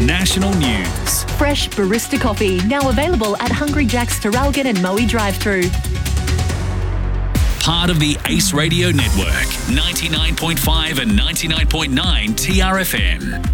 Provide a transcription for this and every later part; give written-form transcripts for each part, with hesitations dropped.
national news. Fresh barista coffee, now available at Hungry Jack's Terralgan and Moe drive-thru. Part of the Ace Radio Network, 99.5 and 99.9 TRFM.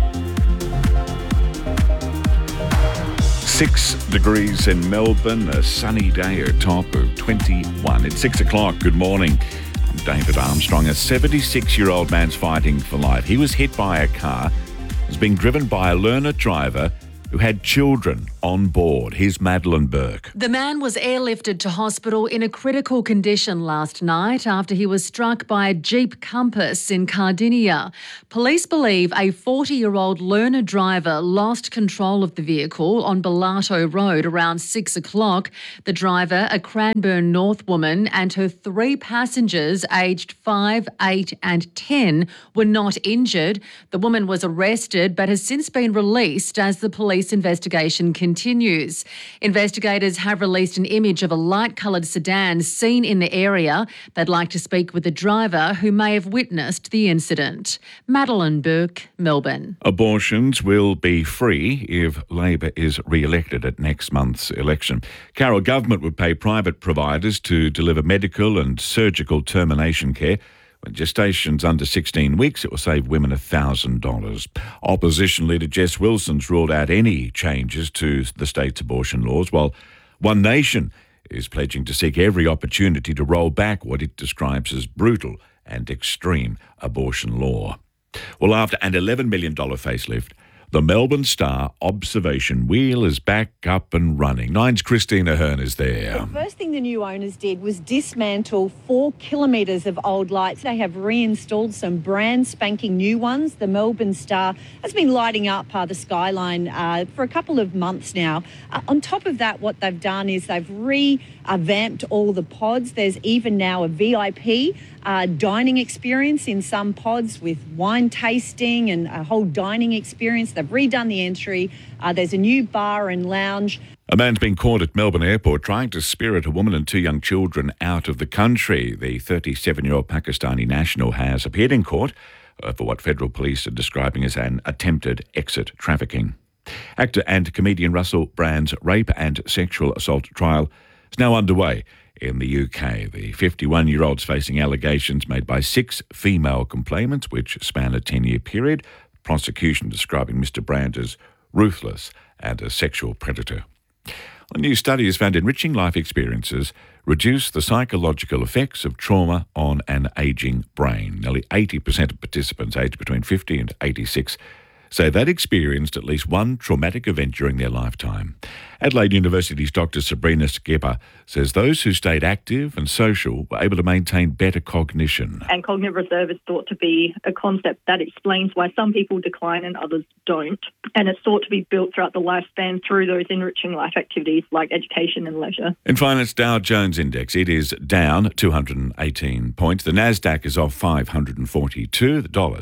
6 degrees in Melbourne, a sunny day, a top of 21. It's 6 o'clock. Good morning. I'm David Armstrong. A 76-year-old man's fighting for life. He was hit by a car, was being driven by a learner driver who had children on board. Here's Madeline Burke. The man was airlifted to hospital in a critical condition last night after he was struck by a Jeep Compass in Cardinia. Police believe a 40-year-old learner driver lost control of the vehicle on Bellato Road around 6 o'clock. The driver, a Cranbourne North woman, and her 3 passengers aged 5, 8 and 10 were not injured. The woman was arrested but has since been released as the police investigation continues. Investigators have released an image of a light-coloured sedan seen in the area. They'd like to speak with the driver who may have witnessed the incident. Madeline Burke, Melbourne. Abortions will be free if Labor is re-elected at next month's election. Carroll Government would pay private providers to deliver medical and surgical termination care. When gestation's under 16 weeks, it will save women $1,000. Opposition leader Jess Wilson's ruled out any changes to the state's abortion laws, while One Nation is pledging to seek every opportunity to roll back what it describes as brutal and extreme abortion law. Well, after an $11 million facelift, the Melbourne Star observation wheel is back up and running. Nine's Christina Hearn is there. The first thing the new owners did was dismantle 4 kilometres of old lights. They have reinstalled some brand spanking new ones. The Melbourne Star has been lighting up the skyline for a couple of months now. On top of that, what they've done is they've revamped all the pods. There's even now a VIP dining experience in some pods with wine tasting and a whole dining experience. They've redone the entry. There's a new bar and lounge. A man's been caught at Melbourne Airport trying to spirit a woman and 2 young children out of the country. The 37-year-old Pakistani national has appeared in court for what federal police are describing as an attempted exit trafficking. Actor and comedian Russell Brand's rape and sexual assault trial is now underway in the UK. The 51-year-old's facing allegations made by 6 female complainants, which span a 10-year period. Prosecution describing Mr. Brand as ruthless and a sexual predator. A new study has found enriching life experiences reduce the psychological effects of trauma on an ageing brain. Nearly 80% of participants aged between 50 and 86 say they'd experienced at least one traumatic event during their lifetime. Adelaide University's Dr. Sabrina Skipper says those who stayed active and social were able to maintain better cognition. And cognitive reserve is thought to be a concept that explains why some people decline and others don't. And it's thought to be built throughout the lifespan through those enriching life activities like education and leisure. In finance, Dow Jones Index, it is down 218 points. The Nasdaq is off 542, the dollar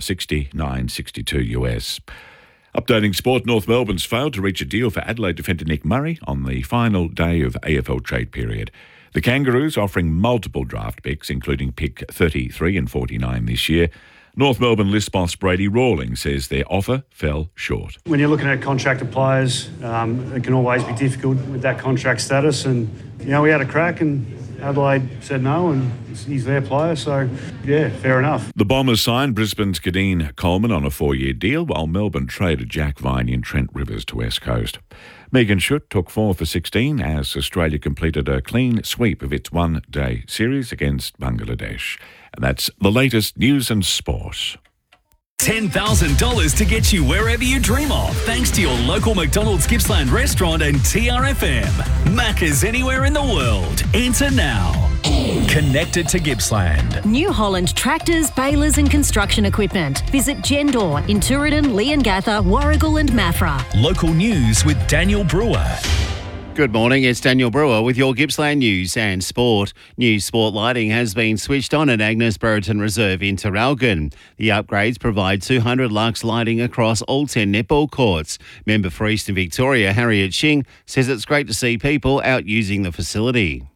69.62 US. Updating sport, North Melbourne's failed to reach a deal for Adelaide defender Nick Murray on the final day of AFL trade period. The Kangaroos offering multiple draft picks, including pick 33 and 49 this year. North Melbourne list boss Brady Rawlings says their offer fell short. When you're looking at contracted players, it can always be difficult with that contract status. And, we had a crack and Adelaide said no, and he's their player, so, fair enough. The Bombers signed Brisbane's Kadeen Coleman on a 4-year deal, while Melbourne traded Jack Viney and Trent Rivers to West Coast. Megan Schutt took 4 for 16 as Australia completed a clean sweep of its one-day series against Bangladesh. And that's the latest news and sport. $10,000 to get you wherever you dream of, thanks to your local McDonald's Gippsland restaurant and TRFM. Macca's anywhere in the world. Enter now. Connected to Gippsland. New Holland tractors, balers and construction equipment. Visit Gendor in Tooradin, Leongatha, Warragul and Maffra. Local news with Daniel Brewer. Good morning, it's Daniel Brewer with your Gippsland news and sport. New sport lighting has been switched on at Agnes Brereton Reserve in Terralgan. The upgrades provide 200 lux lighting across all 10 netball courts. Member for Eastern Victoria, Harriet Shing, says it's great to see people out using the facility.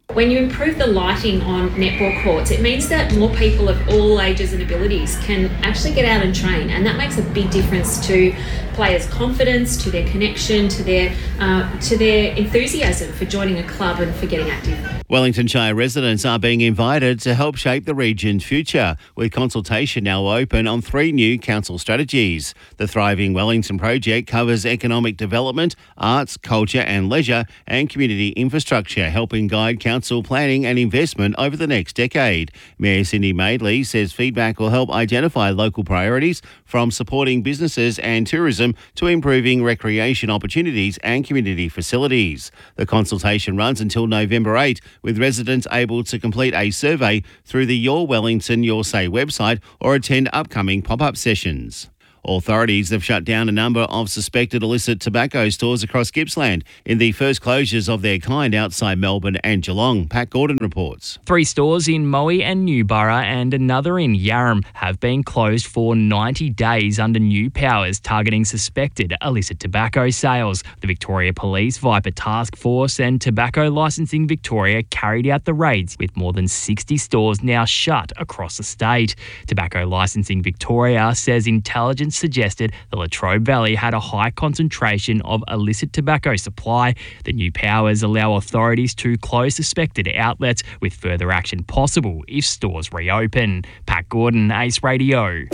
When you improve the lighting on netball courts, it means that more people of all ages and abilities can actually get out and train, and that makes a big difference to players' confidence, to their connection, to their enthusiasm for joining a club and for getting active. Wellington Shire residents are being invited to help shape the region's future, with consultation now open on 3 new council strategies. The Thriving Wellington project covers economic development, arts, culture and leisure, and community infrastructure, helping guide council planning and investment over the next decade. Mayor Cindy Madeley says feedback will help identify local priorities, from supporting businesses and tourism to improving recreation opportunities and community facilities. The consultation runs until November 8, with residents able to complete a survey through the Your Wellington Your Say website or attend upcoming pop-up sessions. Authorities have shut down a number of suspected illicit tobacco stores across Gippsland in the first closures of their kind outside Melbourne and Geelong. Pat Gordon reports. 3 stores in Moe and Newborough and another in Yarram have been closed for 90 days under new powers targeting suspected illicit tobacco sales. The Victoria Police, Viper Task Force and Tobacco Licensing Victoria carried out the raids, with more than 60 stores now shut across the state. Tobacco Licensing Victoria says intelligence suggested the Latrobe Valley had a high concentration of illicit tobacco supply. The new powers allow authorities to close suspected outlets, with further action possible if stores reopen. Pat Gordon, Ace Radio.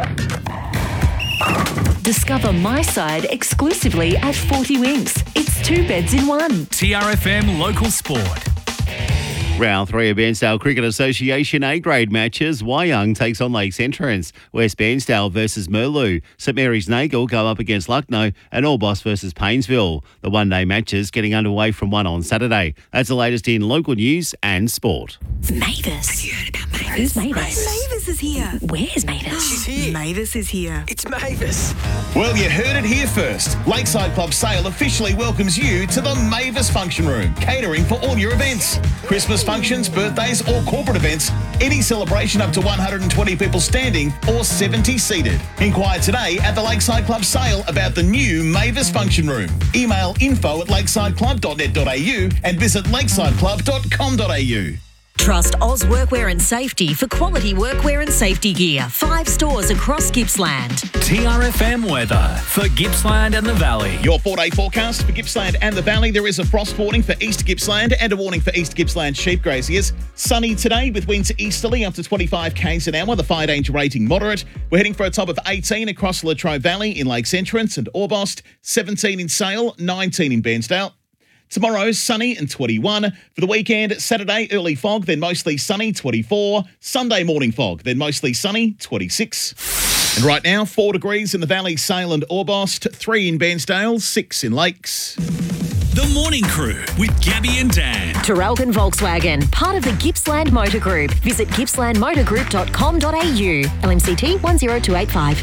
Discover My Side exclusively at 40 Winks. It's 2 beds in 1. TRFM Local Sport. Round 3 of Bairnsdale Cricket Association A-grade matches. Wyong takes on Lakes Entrance. West Bairnsdale versus Merlu. St Mary's Nagle go up against Lucknow, and Allboss versus Paynesville. The one-day matches getting underway from 1 on Saturday. That's the latest in local news and sport. Mavis. Have you heard about Mavis? Who's Mavis? Mavis is here. Where's Mavis? She's here. Mavis is here. It's Mavis. Well, you heard it here first. Lakeside Club Sale officially welcomes you to the Mavis Function Room, catering for all your events. Christmas functions, birthdays or corporate events, any celebration up to 120 people standing or 70 seated. Inquire today at the Lakeside Club Sale about the new Mavis Function Room. Email info@lakesideclub.net.au and visit lakesideclub.com.au. Trust Oz Workwear and Safety for quality workwear and safety gear. 5 stores across Gippsland. TRFM weather for Gippsland and the Valley. Your 4-day forecast for Gippsland and the Valley. There is a frost warning for East Gippsland and a warning for East Gippsland sheep graziers. Sunny today with winds easterly up to 25 k's an hour. The fire danger rating moderate. We're heading for a top of 18 across the Latrobe Valley in Lakes Entrance and Orbost, 17 in Sale, 19 in Bairnsdale. Tomorrow, sunny and 21. For the weekend, Saturday, early fog, then mostly sunny, 24. Sunday, morning fog, then mostly sunny, 26. And right now, 4 degrees in the Valley, Sale and Orbost, 3 in Bairnsdale, 6 in Lakes. The Morning Crew with Gabby and Dan. Traralgon Volkswagen, part of the Gippsland Motor Group. Visit gippslandmotorgroup.com.au. LMCT 10285.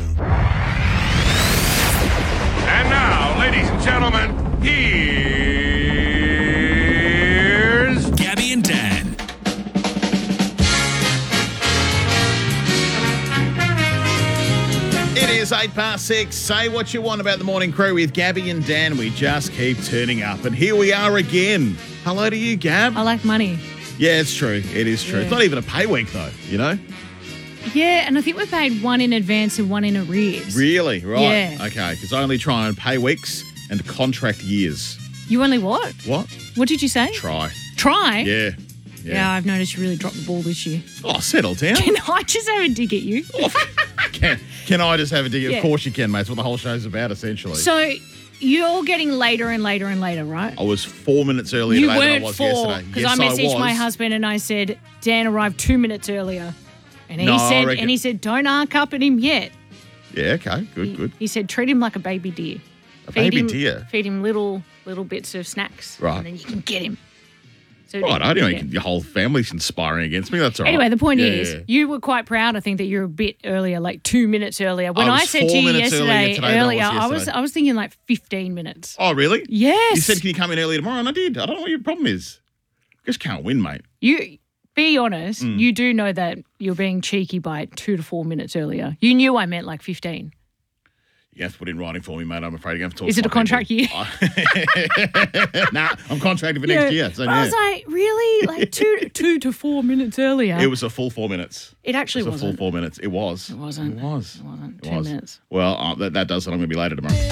And now, ladies and gentlemen, here's Gabby and Dan. It is 6:08. Say what you want about the Morning Crew with Gabby and Dan. We just keep turning up. And here we are again. Hello to you, Gab. I like money. Yeah, it's true. It is true. Yeah. It's not even a pay week, though, you know? Yeah, and I think we paid 1 in advance and 1 in arrears. Really? Right. Yeah. Okay, because I only try and pay weeks and contract years. You only what? What? What did you say? Try. Try? Yeah. Yeah, I've noticed you really dropped the ball this year. Oh, settle down. Can I just have a dig at you? Can I just have a dig? Yeah. Of course you can, mate. It's what the whole show's about, essentially. So you're getting later and later and later, right? I was 4 minutes earlier You today than I weren't was 4, yesterday. because Yes, I messaged was. my husband and I said, Dan arrived 2 minutes earlier. And he No, I said, reckon- don't arc up at him yet. Yeah, okay. Good. He said, treat him like a baby deer. A baby deer? Feed him little bits of snacks. Right. And then you can get him. So Right, I don't yeah. know. Your whole family's conspiring against me. That's all right. Anyway, the point Yeah, is, yeah. you were quite proud, I think, that you're a bit earlier, like 2 minutes earlier. When I I was said 4 to you minutes earlier yesterday, today than I was I yesterday. was thinking like 15 minutes. Oh, really? Yes. You said, can you come in earlier tomorrow? And I did. I don't know what your problem is. Just can't win, mate. You be honest, you do know that you're being cheeky by 2 to 4 minutes earlier. You knew I meant like 15. You have to put in writing for me, mate. I'm afraid you have to talk Is to it a my contract year? people. Nah, I'm contracted for next year. So I was yeah. like, really? Like 2 to 4 minutes earlier? It was a full 4 minutes. It actually It was wasn't. a full 4 minutes. It was. It wasn't. It was. It wasn't. It 10 was. minutes. Well, that does it. I'm going to be later tomorrow.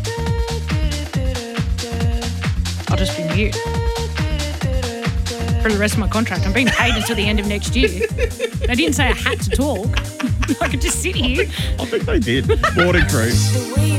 I'll just be mute. For the rest of my contract. I'm being paid until the end of next year. They didn't say I had to talk. I could just sit here. I think they did. Morning crew.